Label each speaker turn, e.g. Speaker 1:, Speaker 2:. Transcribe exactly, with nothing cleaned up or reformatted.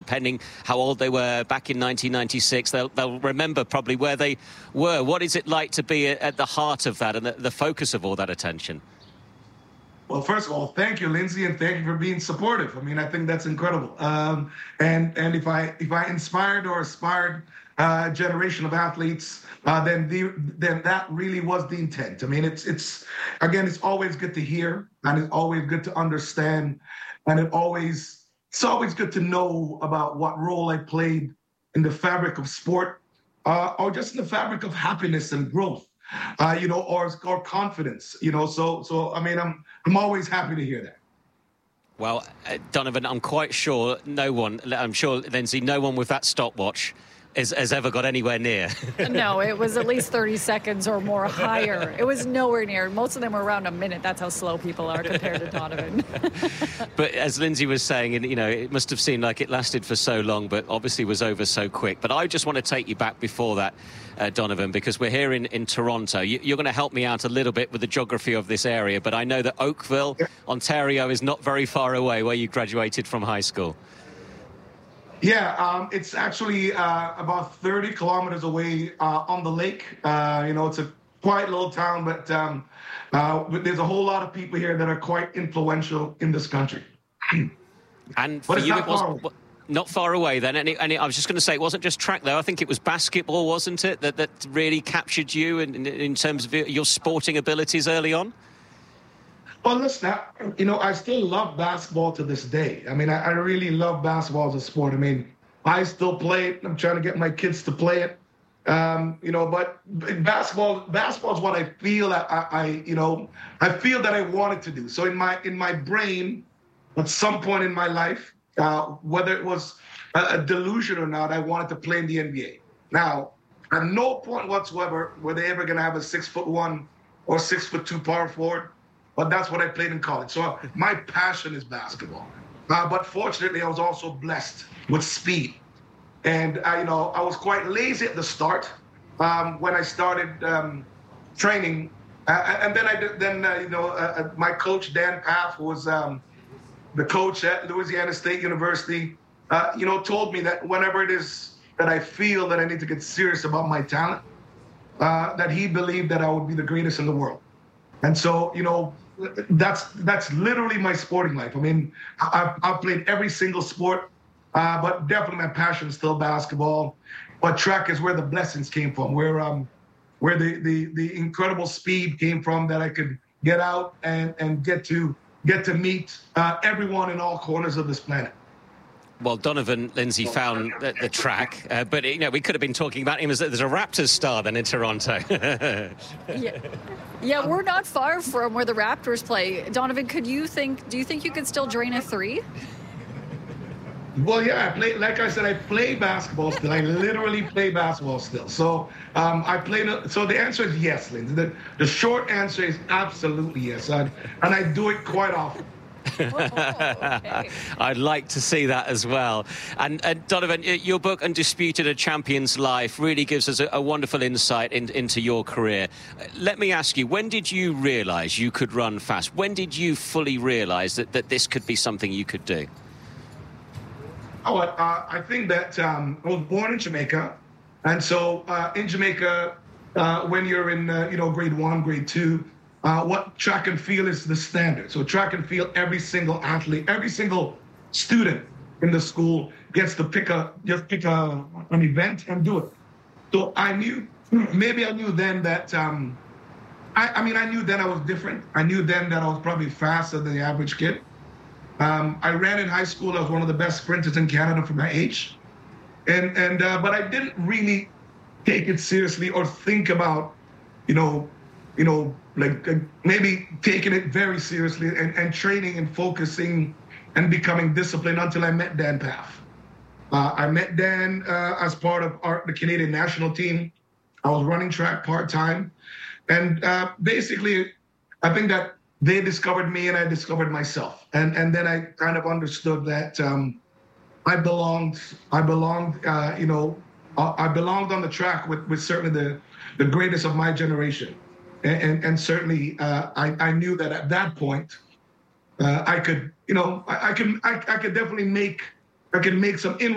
Speaker 1: depending how old they were back in nineteen ninety-six. They'll, they'll remember probably where they were. What is it like to be at the heart of that and the, the focus of all that attention?
Speaker 2: Well, first of all, thank you, Lindsay, and thank you for being supportive. I mean, I think that's incredible. Um, and and if I if I inspired or aspired uh, a generation of athletes, uh, then the then that really was the intent. I mean, it's it's again, it's always good to hear, and it's always good to understand, and it always it's always good to know about what role I played in the fabric of sport, uh, or just in the fabric of happiness and growth. Uh, you know, or or confidence, you know. So, so I mean, I'm I'm always happy to hear that.
Speaker 1: Well, uh, Donovan, I'm quite sure no one, I'm sure, Lindsay, no one with that stopwatch Is, has ever got anywhere near.
Speaker 3: No, it was at least thirty seconds or more higher. It was nowhere near. Most of them were around a minute. That's how slow people are compared to Donovan.
Speaker 1: But as Lindsay was saying, you know, it must have seemed like it lasted for so long, but obviously was over so quick. But I just want to take you back before that, uh, Donovan, because we're here in, in Toronto. You, you're going to help me out a little bit with the geography of this area, but I know that Oakville, Ontario is not very far away where you graduated from high school.
Speaker 2: Yeah, um, it's actually uh, about thirty kilometers away uh, on the lake. Uh, you know, it's a quiet little town, but um, uh, there's a whole lot of people here that are quite influential in this country.
Speaker 1: And for you, it was not far away then. And, it, and it, I was just going to say, it wasn't just track, though. I think it was basketball, wasn't it, that, that really captured you in, in terms of your sporting abilities early on?
Speaker 2: Well, listen, you know, I still love basketball to this day. I mean, I, I really love basketball as a sport. I mean, I still play it. I'm trying to get my kids to play it. Um, you know, but basketball, basketball is what I feel that I, I, you know, I feel that I wanted to do. So in my in my brain, at some point in my life, uh, whether it was a, a delusion or not, I wanted to play in the N B A. Now, at no point whatsoever were they ever going to have a six foot one or six foot two power forward. But that's what I played in college. So my passion is basketball. Uh, but fortunately, I was also blessed with speed. And, uh, you know, I was quite lazy at the start um, when I started um, training. Uh, and then, I did, then uh, you know, uh, my coach, Dan Paff, who was um, the coach at Louisiana State University, uh, you know, told me that whenever it is that I feel that I need to get serious about my talent, uh, that he believed that I would be the greatest in the world. And so, you know, that's that's literally my sporting life. I mean, I've, I've played every single sport, uh, but definitely my passion is still basketball. But track is where the blessings came from, where um, where the, the the incredible speed came from, that I could get out and, and get to get to meet uh, everyone in all corners of this planet.
Speaker 1: Well, Donovan, Lindsay, found the, the track, uh, but, you know, we could have been talking about him as, as a Raptors star then in Toronto.
Speaker 3: yeah. yeah, we're not far from where the Raptors play. Donovan, could you think, do you think you could still drain a three?
Speaker 2: Well, yeah, I play, like I said, I play basketball still. I literally play basketball still. So um, I play, so the answer is yes, Lindsay. The, the short answer is absolutely yes. I, and I do it quite often.
Speaker 3: Oh, okay.
Speaker 1: I'd like to see that as well. And, and Donovan, your book, Undisputed: A Champion's Life, really gives us a, a wonderful insight in, into your career. Let me ask you, when did you realise you could run fast? When did you fully realise that, that this could be something you could do?
Speaker 2: Oh, uh, I think that um, I was born in Jamaica. And so uh, in Jamaica, uh, when you're in, uh, you know, grade one, grade two, Uh, what track and field is the standard. So track and field, every single athlete, every single student in the school gets to pick a just pick a, an event and do it. So I knew, maybe I knew then that, um, I, I mean, I knew then I was different. I knew then that I was probably faster than the average kid. Um, I ran in high school. I was one of the best sprinters in Canada for my age. And, and uh, but I didn't really take it seriously or think about, you know, you know, like uh, maybe taking it very seriously and, and training and focusing and becoming disciplined until I met Dan Paff. Uh, I met Dan uh, as part of our, the Canadian national team. I was running track part-time. And uh, basically, I think that they discovered me and I discovered myself. And, and then I kind of understood that um, I belonged, I belonged, uh, you know, I belonged on the track with, with certainly the, the greatest of my generation. And, and, and certainly, uh, I, I knew that at that point, uh, I could, you know, I, I can, I, I could definitely make, I could make some in